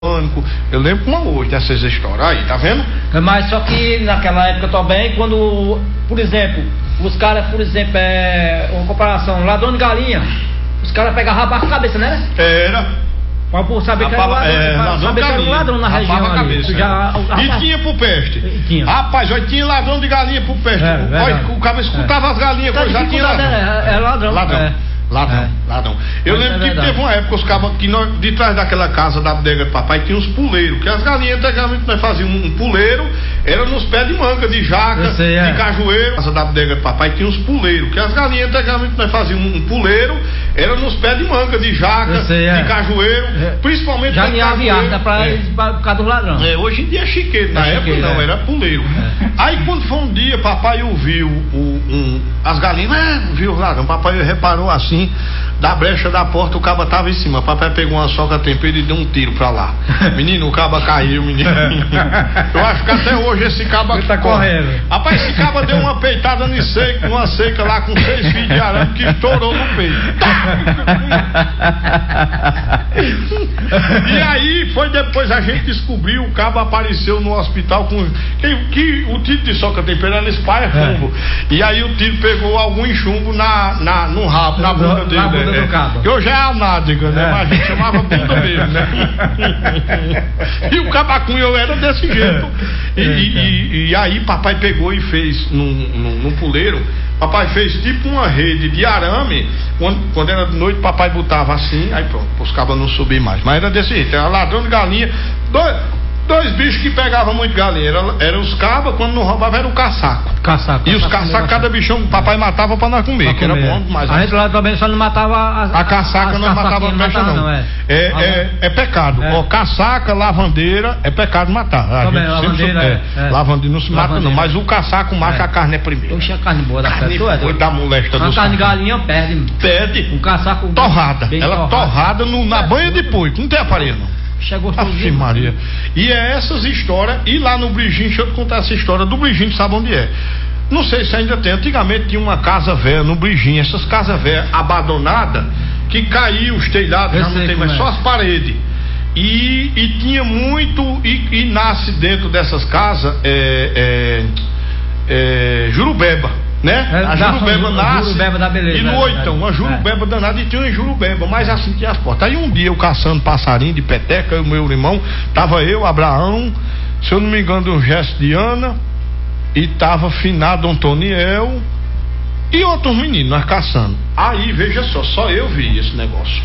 Eu lembro como hoje dessas histórias aí, tá vendo? Mas só que naquela época também, quando, por exemplo, os caras, uma comparação, ladrão de galinha, os caras pegavam a cabeça, né? Era. Pra saber que era um ladrão na região ali. Cabeça, e tinha pro peste. Tinha. Rapaz, olha, tinha ladrão de galinha pro peste. Olha, o cara escutava as galinhas, pois já tinha ladrão. Era ladrão. Ladrão. Eu lembro que teve uma época os cabos que de trás daquela casa da bodega do papai tinha uns puleiros, que as galinhas antigamente nós fazíamos um puleiro, era nos pés de manga, de jaca, de cajueiro. A casa da bodega do papai tinha uns puleiros, que as galinhas antigamente nós fazíamos um puleiro, era nos pés de manga, de jaca, de cajueiro, principalmente já tinha aviada por causa do ladrão. Hoje em dia é chiqueiro, na época não, era puleiro. Aí quando foi um dia, papai ouviu as galinhas, viu o ladrão, papai reparou assim, da brecha da porta o caba tava em cima, papai pegou uma soca tempera e deu um tiro pra lá. Menino, o caba caiu, menino. Eu acho que até hoje esse caba tá correndo. Rapaz, esse caba deu uma peitada numa seca lá com 6 fios de arame que estourou no peito. E aí foi depois a gente descobriu, o caba apareceu no hospital com que o tiro de soca tempera espalha chumbo. E aí o tiro pegou algum chumbo no rabo, na bunda dele. Que hoje é a nádega, né? Mas a gente chamava bunda mesmo, né? E o cabacunho era desse jeito. E aí papai pegou e fez num puleiro. Papai fez tipo uma rede de arame. Quando era de noite, papai botava assim, aí pronto, os cabas não subiam mais. Mas era desse jeito, era ladrão de galinha. Dois bichos que pegavam muito galinha. Era os cabas, quando não roubava era o caçaco. E os caçacos, cada bichão o papai matava pra nós comer, que era bom demais. A gente lá também só não matava a caçaca, não matava a peixe, não. É pecado. Ó, caçaca, lavandeira, é pecado matar. Lavandeira não se mata, não. Mas o caçaco mata, a carne é primeiro. Oxe, a carne boa da festa. Da molesta do carne de galinha perde. O caçaco torrada. Ela torrada na banha de porco. Não tem aparelho, não. Chegou Ave Maria. E é essas histórias. E lá no Brigim, deixa eu te contar essa história do Brigim, sabe onde é? Não sei se ainda tem. Antigamente tinha uma casa velha no Brigim, essas casas velhas abandonadas, que caiu os telhados, já não tem mais, só as paredes. E tinha muito. E nasce dentro dessas casas jurubeba. Né? A jurubeba nasce jurubeba da beleza, e no oitão, uma jurubeba danada, e tinha uma jurubeba, mas assim tinha as portas. Aí um dia eu caçando passarinho de peteca, o meu irmão, tava eu, Abraão, se eu não me engano, o Gesto de Ana, e tava finado Antoniel e outros meninos, nós caçando. Aí veja só eu vi esse negócio.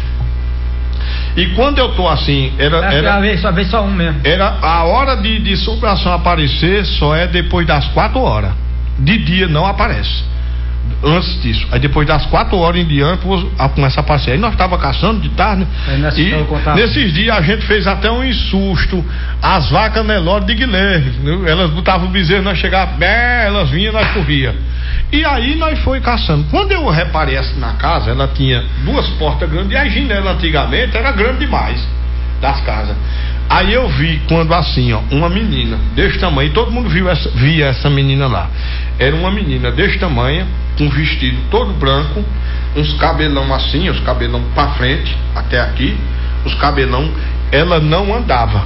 E quando eu tô assim, só um mesmo. Era a hora de assombração aparecer, só é depois das 4 horas. De dia não aparece. Antes disso. Aí depois das 4 horas em diante começa a aparecer. Aí nós estávamos caçando de tarde. E nesses dias a gente fez até um susto. As vacas Nelore de Guilherme. Elas botavam o bezerro, nós chegávamos, elas vinham, nós corria. E aí nós foi caçando. Quando eu reparei assim na casa, ela tinha 2 portas grandes. E a janela antigamente era grande demais das casas. Aí eu vi quando assim, ó, uma menina desse tamanho, todo mundo via essa menina lá. Era uma menina desse tamanho, com um vestido todo branco, uns cabelão assim, os cabelão pra frente, até aqui, os cabelão, ela não andava.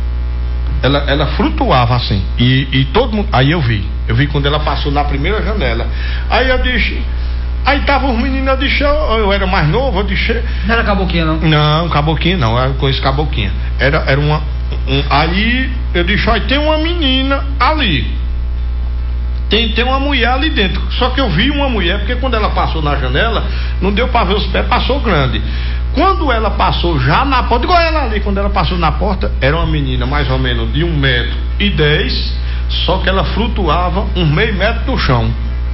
Ela flutuava assim. E todo mundo, aí eu vi quando ela passou na primeira janela. Aí eu disse, aí tava os meninos, eu disse, eu era mais novo, eu disse. Não era caboquinha, não? Não, caboquinha não, eu conheço caboquinha. Era aí eu disse, olha, tem uma menina ali. Tem uma mulher ali dentro. Só que eu vi uma mulher, porque quando ela passou na janela, não deu pra ver os pés, passou grande. Quando ela passou já na porta, igual ela ali, quando ela passou na porta, era uma menina mais ou menos de 1,10 m, só que ela flutuava uns meio metro do chão.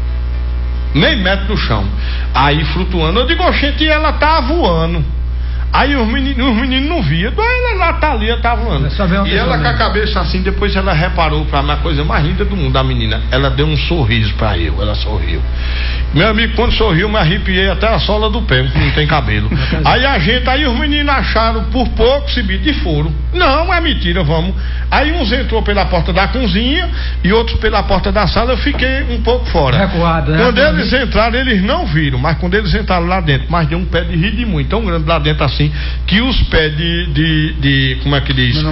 Meio metro do chão. Aí flutuando, eu digo, oxente, ela tá voando. Aí os meninos não viam, ela tá ali, ela tá voando. E ela com a cabeça assim, depois ela reparou pra mim, a coisa mais linda do mundo, a menina. Ela deu um sorriso pra eu, ela sorriu. Meu amigo, quando sorriu, me arrepiei até a sola do pé, que não tem cabelo. Aí os meninos acharam por pouco se bicho e foram. Não, é mentira, vamos. Aí uns entrou pela porta da cozinha e outros pela porta da sala, eu fiquei um pouco fora. Recuado, né? Quando eles entraram, eles não viram, mas quando eles entraram lá dentro, mas deu um pé de rir de muito, tão grande lá dentro assim, que os pés como é que diz?